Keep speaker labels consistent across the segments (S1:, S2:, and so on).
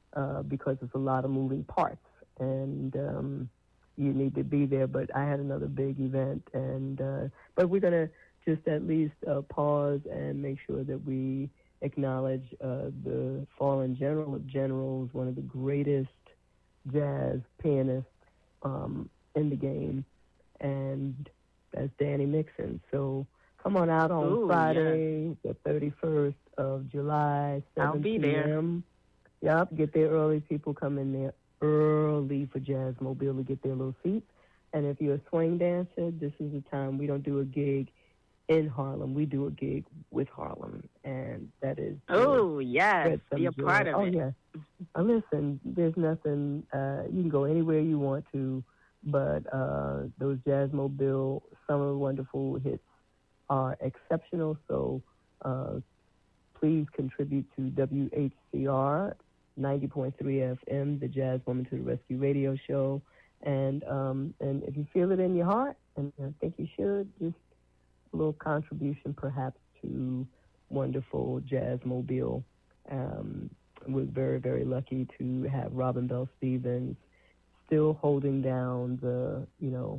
S1: because it's a lot of moving parts, and you need to be there. But I had another big event, and but we're gonna just at least pause and make sure that we acknowledge the fallen general of generals, one of the greatest jazz pianists in the game, and that's Danny Mixon. So come on out on Friday, the 31st of July, 7
S2: I'll be
S1: p.m. Yep, get there early. People come in there early for Jazzmobile to get their little seats. And if you're a swing dancer, this is the time. We don't do a gig in Harlem. We do a gig with Harlem, and that is
S2: yes, be a part of it.
S1: Yeah. Listen, there's nothing. You can go anywhere you want to, but those Jazzmobile Summer Wonderful hits are exceptional. So please contribute to WHCR 90.3 FM, the Jazz Woman to the Rescue radio show, and if you feel it in your heart, and I think you should, just a little contribution perhaps to wonderful Jazzmobile. We're very, very lucky to have Robin Bell Stevens still holding down the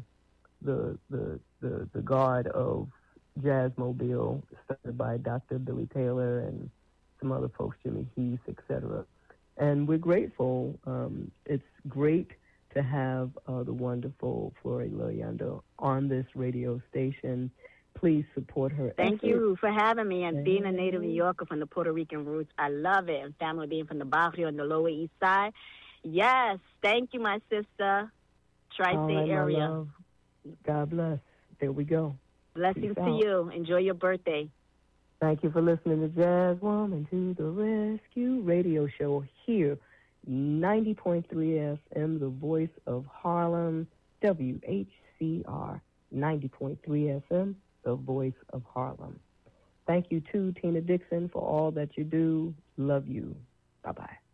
S1: guard of Jazzmobile, started by Dr. Billy Taylor and some other folks, Jimmy Heath, etc. And we're grateful. It's great to have the wonderful Flori Loyanda on this radio station. Please support her.
S2: Thank you for having me, and being a native New Yorker from the Puerto Rican roots. I love it. And family being from the Barrio on the Lower East Side. Yes, thank you, my sister. Tri-State area.
S1: God bless. There we go.
S2: Blessings to you. Enjoy your birthday.
S1: Thank you for listening to Jazz Woman to the Rescue radio show here, 90.3 FM, the voice of Harlem, WHCR, 90.3 FM, the voice of Harlem. Thank you, too, Tina Dixon, for all that you do. Love you. Bye-bye.